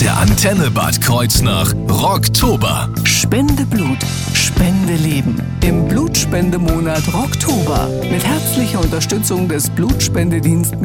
Der Antenne Bad Kreuznach Rocktober. Spende Blut, Spende Leben. Im Blutspendemonat Rocktober. Mit herzlicher Unterstützung des Blutspendedienst